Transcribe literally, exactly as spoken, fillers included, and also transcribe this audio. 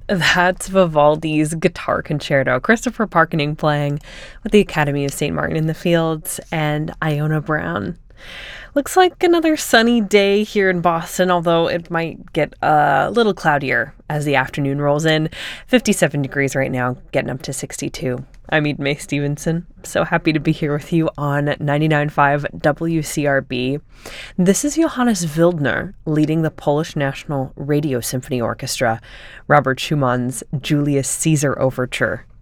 That's Vivaldi's Guitar Concerto. Christopher Parkening playing with the Academy of Saint Martin in the Fields and Iona Brown. Looks like another sunny day here in Boston, although it might get a little cloudier as the afternoon rolls in. fifty-seven degrees right now, getting up to sixty-two. I'm Eden Mae Stevenson. So happy to be here with you on ninety-nine point five W C R B. This is Johannes Wildner leading the Polish National Radio Symphony Orchestra, Robert Schumann's Julius Caesar Overture.